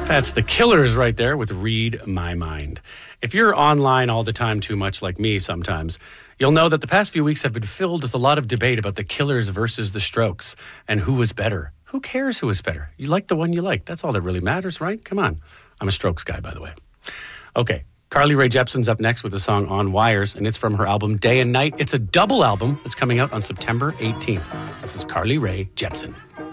That's the Killers right there with Read My Mind. If you're online all the time too much like me sometimes, you'll know that the past few weeks have been filled with a lot of debate about the Killers versus the Strokes and who was better. Who cares who was better? You like the one you like. That's all that really matters, right? Come on. I'm a Strokes guy, by the way. Okay, Carly Rae Jepsen's up next with the song On Wires, and it's from her album Day and Night. It's a double album that's coming out on September 18th. This is Carly Rae Jepsen.